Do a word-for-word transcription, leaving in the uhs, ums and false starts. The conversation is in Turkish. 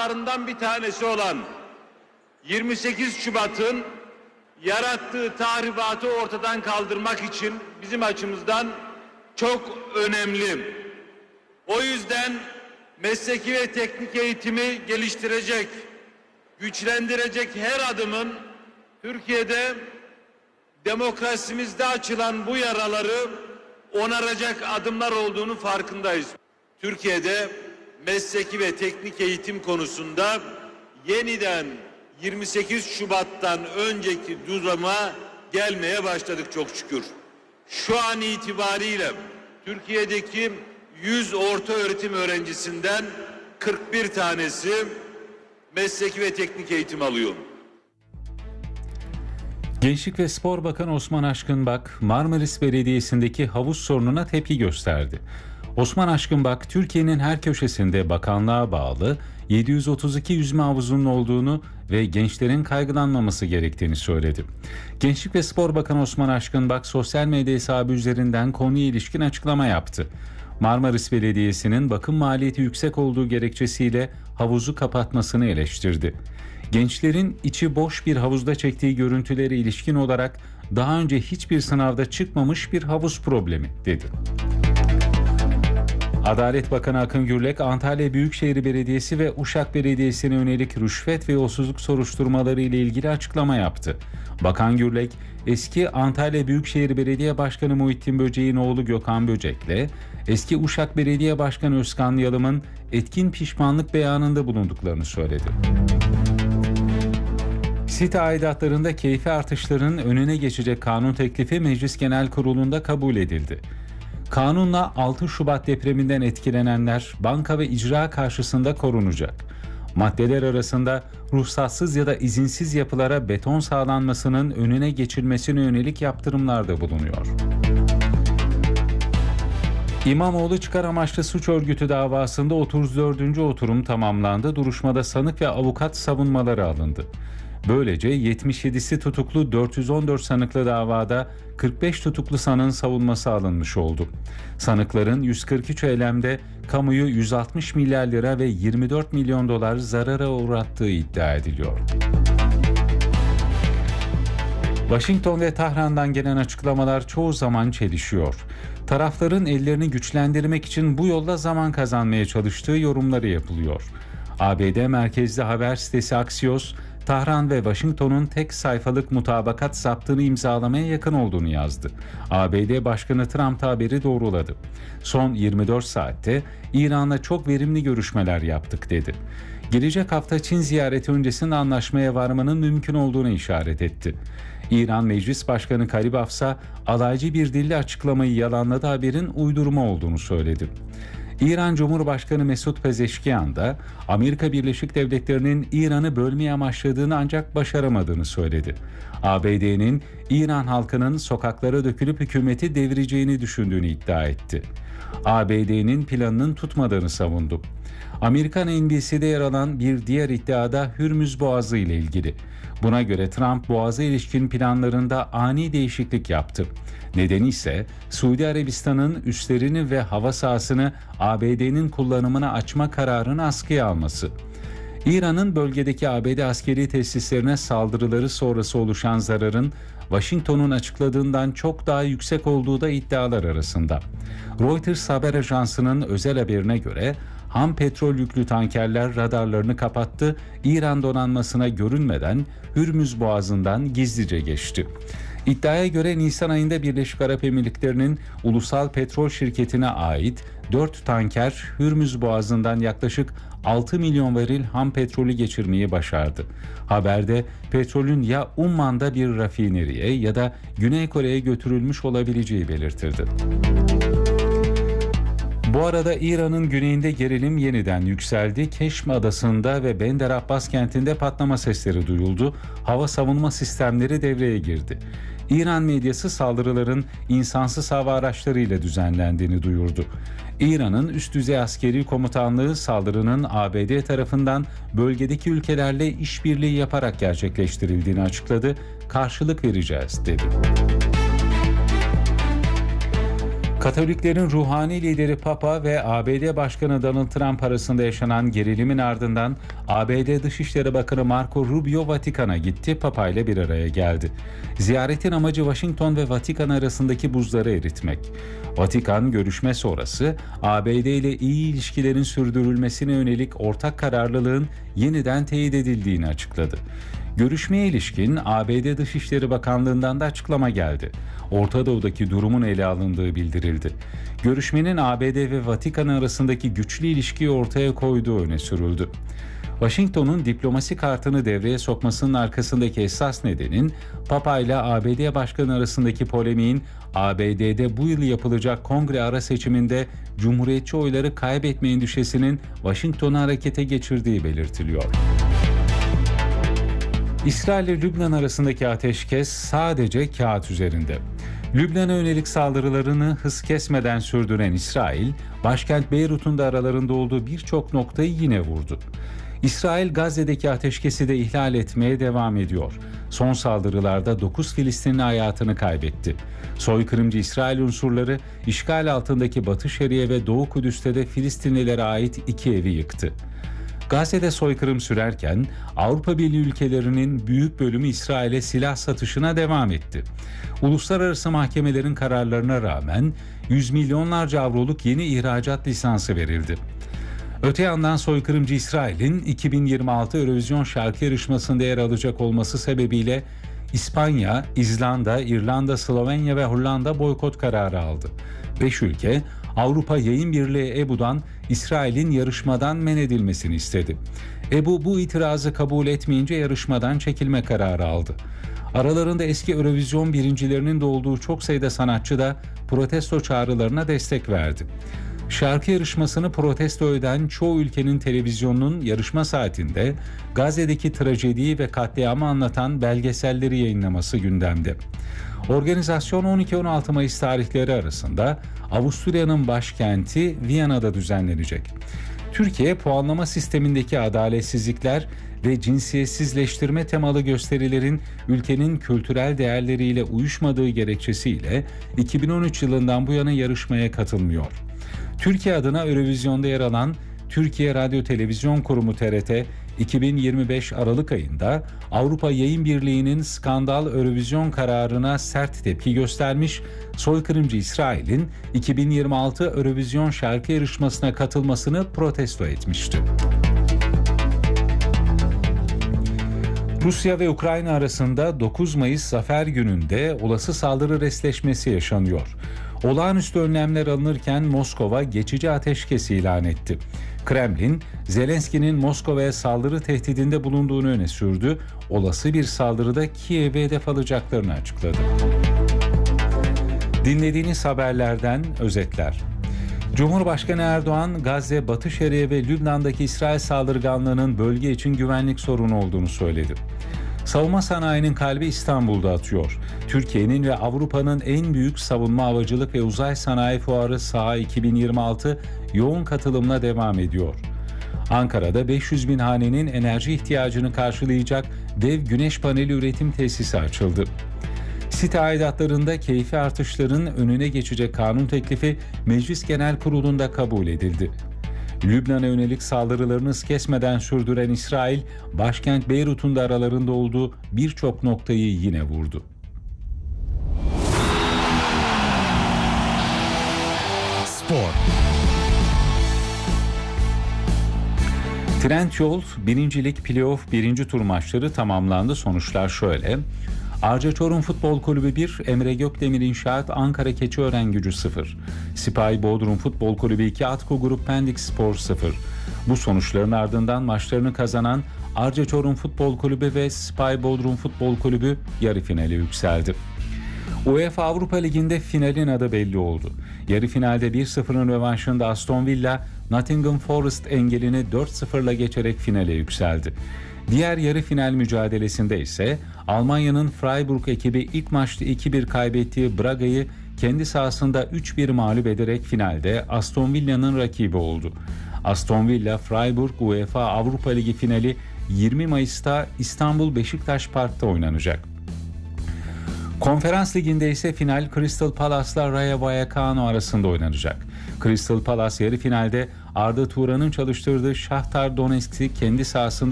anlamlarından bir tanesi olan yirmi sekiz Şubat'ın yarattığı tahribatı ortadan kaldırmak için bizim açımızdan çok önemli. O yüzden mesleki ve teknik eğitimi geliştirecek, güçlendirecek her adımın Türkiye'de demokrasimizde açılan bu yaraları onaracak adımlar olduğunu farkındayız. Türkiye'de mesleki ve teknik eğitim konusunda yeniden yirmi sekiz Şubat'tan önceki duruma gelmeye başladık çok şükür. Şu an itibariyle Türkiye'deki yüz orta öğretim öğrencisinden kırk bir tanesi mesleki ve teknik eğitim alıyor. Gençlik ve Spor Bakanı Osman Aşkınbak, Marmaris Belediyesi'ndeki havuz sorununa tepki gösterdi. Osman Aşkınbak, Türkiye'nin her köşesinde bakanlığa bağlı yedi yüz otuz iki yüzme havuzunun olduğunu ve gençlerin kaygılanmaması gerektiğini söyledi. Gençlik ve Spor Bakanı Osman Aşkınbak, sosyal medya hesabı üzerinden konuya ilişkin açıklama yaptı. Marmaris Belediyesi'nin bakım maliyeti yüksek olduğu gerekçesiyle havuzu kapatmasını eleştirdi. Gençlerin içi boş bir havuzda çektiği görüntülere ilişkin olarak daha önce hiçbir sınavda çıkmamış bir havuz problemi dedi. Adalet Bakanı Akın Gürlek, Antalya Büyükşehir Belediyesi ve Uşak Belediyesi'ne yönelik rüşvet ve yolsuzluk soruşturmaları ile ilgili açıklama yaptı. Bakan Gürlek, eski Antalya Büyükşehir Belediye Başkanı Muhittin Böcek'in oğlu Gökhan Böcek'le eski Uşak Belediye Başkanı Özkan Yalım'ın etkin pişmanlık beyanında bulunduklarını söyledi. Site aidatlarında keyfi artışların önüne geçecek kanun teklifi Meclis Genel Kurulu'nda kabul edildi. Kanunla altı Şubat depreminden etkilenenler banka ve icra karşısında korunacak. Maddeler arasında ruhsatsız ya da izinsiz yapılara beton sağlanmasının önüne geçilmesine yönelik yaptırımlar da bulunuyor. İmamoğlu çıkar amaçlı suç örgütü davasında otuz dördüncü oturum tamamlandı. Duruşmada sanık ve avukat savunmaları alındı. Böylece yetmiş yedisi tutuklu dört yüz on dört sanıklı davada kırk beş tutuklu sanığın savunması alınmış oldu. Sanıkların yüz kırk üç eylemde kamuyu yüz altmış milyar lira ve yirmi dört milyon dolar zarara uğrattığı iddia ediliyor. Washington ve Tahran'dan gelen açıklamalar çoğu zaman çelişiyor. Tarafların ellerini güçlendirmek için bu yolla zaman kazanmaya çalıştığı yorumları yapılıyor. A B D merkezli haber sitesi Axios, Tahran ve Washington'un tek sayfalık mutabakat zaptını imzalamaya yakın olduğunu yazdı. A B D Başkanı Trump da haberi doğruladı. Son yirmi dört saatte İran'la çok verimli görüşmeler yaptık dedi. Gelecek hafta Çin ziyareti öncesinde anlaşmaya varmanın mümkün olduğunu işaret etti. İran Meclis Başkanı Karibaf ise alaycı bir dille açıklamayı yalanladı, haberin uydurma olduğunu söyledi. İran Cumhurbaşkanı Mesut Pezeşkiyan da Amerika Birleşik Devletleri'nin İran'ı bölmeye amaçladığını ancak başaramadığını söyledi. A B D'nin İran halkının sokaklara dökülüp hükümeti devireceğini düşündüğünü iddia etti. A B D'nin planının tutmadığını savundu. Amerikan N B C'de yer alan bir diğer iddiada Hürmüz Boğazı ile ilgili. Buna göre Trump Boğaz'a ilişkin planlarında ani değişiklik yaptı. Nedeni ise Suudi Arabistan'ın üslerini ve hava sahasını A B D'nin kullanımına açma kararını askıya alması. İran'ın bölgedeki A B D askeri tesislerine saldırıları sonrası oluşan zararın Washington'un açıkladığından çok daha yüksek olduğu da iddialar arasında. Reuters haber ajansının özel haberine göre ham petrol yüklü tankerler radarlarını kapattı, İran donanmasına görünmeden Hürmüz Boğazı'ndan gizlice geçti. İddiaya göre Nisan ayında Birleşik Arap Emirlikleri'nin Ulusal Petrol Şirketi'ne ait dört tanker Hürmüz Boğazı'ndan yaklaşık altı milyon varil ham petrolü geçirmeyi başardı. Haberde petrolün ya Umman'da bir rafineriye ya da Güney Kore'ye götürülmüş olabileceği belirtildi. Bu arada İran'ın güneyinde gerilim yeniden yükseldi. Keşm Adası'nda ve Bender Abbas kentinde patlama sesleri duyuldu. Hava savunma sistemleri devreye girdi. İran medyası saldırıların insansız hava araçlarıyla düzenlendiğini duyurdu. İran'ın üst düzey askeri komutanlığı saldırının A B D tarafından bölgedeki ülkelerle işbirliği yaparak gerçekleştirildiğini açıkladı. Karşılık vereceğiz dedi. Katoliklerin ruhani lideri Papa ve A B D Başkanı Donald Trump arasında yaşanan gerilimin ardından A B D Dışişleri Bakanı Marco Rubio Vatikan'a gitti, Papa ile bir araya geldi. Ziyaretin amacı Washington ve Vatikan arasındaki buzları eritmek. Vatikan görüşme sonrası A B D ile iyi ilişkilerin sürdürülmesine yönelik ortak kararlılığın yeniden teyit edildiğini açıkladı. Görüşmeye ilişkin A B D Dışişleri Bakanlığı'ndan da açıklama geldi. Orta Doğu'daki durumun ele alındığı bildirildi. Görüşmenin A B D ve Vatikan arasındaki güçlü ilişkiyi ortaya koyduğu öne sürüldü. Washington'un diplomasi kartını devreye sokmasının arkasındaki esas nedenin Papa ile A B D Başkanı arasındaki polemiğin A B D'de bu yıl yapılacak kongre ara seçiminde Cumhuriyetçi oyları kaybetme endişesinin Washington'u harekete geçirdiği belirtiliyor. İsrail ile Lübnan arasındaki ateşkes sadece kağıt üzerinde. Lübnan'a yönelik saldırılarını hız kesmeden sürdüren İsrail, başkent Beyrut'un da aralarında olduğu birçok noktayı yine vurdu. İsrail, Gazze'deki ateşkesi de ihlal etmeye devam ediyor. Son saldırılarda dokuz Filistinli hayatını kaybetti. Soykırımcı İsrail unsurları, işgal altındaki Batı Şeria ve Doğu Kudüs'te de Filistinlilere ait iki evi yıktı. Gazze'de soykırım sürerken Avrupa Birliği ülkelerinin büyük bölümü İsrail'e silah satışına devam etti. Uluslararası mahkemelerin kararlarına rağmen yüz milyonlarca avroluk yeni ihracat lisansı verildi. Öte yandan soykırımcı İsrail'in iki bin yirmi altı Eurovision şarkı yarışmasında yer alacak olması sebebiyle İspanya, İzlanda, İrlanda, Slovenya ve Hollanda boykot kararı aldı. Beş ülke Avrupa Yayın Birliği E B U'dan İsrail'in yarışmadan men edilmesini istedi. E B U bu itirazı kabul etmeyince yarışmadan çekilme kararı aldı. Aralarında eski Eurovision birincilerinin de olduğu çok sayıda sanatçı da protesto çağrılarına destek verdi. Şarkı yarışmasını protesto eden çoğu ülkenin televizyonunun yarışma saatinde Gazze'deki trajediyi ve katliamı anlatan belgeselleri yayınlaması gündemde. Organizasyon on iki on altı Mayıs tarihleri arasında Avusturya'nın başkenti Viyana'da düzenlenecek. Türkiye, puanlama sistemindeki adaletsizlikler ve cinsiyetsizleştirme temalı gösterilerin ülkenin kültürel değerleriyle uyuşmadığı gerekçesiyle iki bin on üç yılından bu yana yarışmaya katılmıyor. Türkiye adına Eurovision'da yer alan Türkiye Radyo Televizyon Kurumu T R T, iki bin yirmi beş Aralık ayında Avrupa Yayın Birliği'nin skandal Eurovision kararına sert tepki göstermiş, soykırımcı İsrail'in iki bin yirmi altı Eurovision şarkı yarışmasına katılmasını protesto etmişti. Rusya ve Ukrayna arasında dokuz Mayıs Zafer Günü'nde olası saldırı resleşmesi yaşanıyor. Olağanüstü önlemler alınırken Moskova geçici ateşkes ilan etti. Kremlin, Zelenski'nin Moskova'ya saldırı tehdidinde bulunduğunu öne sürdü. Olası bir saldırıda Kiev'e hedef alacaklarını açıkladı. Dinlediğiniz haberlerden özetler. Cumhurbaşkanı Erdoğan, Gazze, Batı Şeria ve Lübnan'daki İsrail saldırganlığının bölge için güvenlik sorunu olduğunu söyledi. Savunma sanayinin kalbi İstanbul'da atıyor. Türkiye'nin ve Avrupa'nın en büyük savunma, havacılık ve uzay sanayi fuarı SAHA iki bin yirmi altı yoğun katılımla devam ediyor. Ankara'da beş yüz bin hanenin enerji ihtiyacını karşılayacak dev güneş paneli üretim tesisi açıldı. Site aidatlarında keyfi artışların önüne geçecek kanun teklifi Meclis Genel Kurulu'nda kabul edildi. Lübnan'a yönelik saldırılarını kesmeden sürdüren İsrail, başkent Beyrut'un da aralarında olduğu birçok noktayı yine vurdu. Spor. Trendyol birincilik playoff birinci tur maçları tamamlandı. Sonuçlar şöyle. Arca Çorum Futbol Kulübü bir, Emre Gökdemir İnşaat Ankara Keçiören Gücü sıfır. Sipahi Bodrum Futbol Kulübü iki, Atko Grup Pendik Spor sıfır. Bu sonuçların ardından maçlarını kazanan Arca Çorum Futbol Kulübü ve Sipahi Bodrum Futbol Kulübü yarı finale yükseldi. UEFA Avrupa Ligi'nde finalin adı belli oldu. Yarı finalde bir sıfırın rövanşında Aston Villa, Nottingham Forest engelini dört sıfırla geçerek finale yükseldi. Diğer yarı final mücadelesinde ise Almanya'nın Freiburg ekibi ilk maçta iki bir kaybettiği Braga'yı kendi sahasında üç bir mağlup ederek finalde Aston Villa'nın rakibi oldu. Aston Villa Freiburg UEFA Avrupa Ligi finali yirmi Mayıs'ta İstanbul Beşiktaş Park'ta oynanacak. Konferans Ligi'nde ise final Crystal Palace'la Rayo Vallecano arasında oynanacak. Crystal Palace yarı finalde Arda Turan'ın çalıştırdığı Shakhtar Donetsk'i kendi sahasında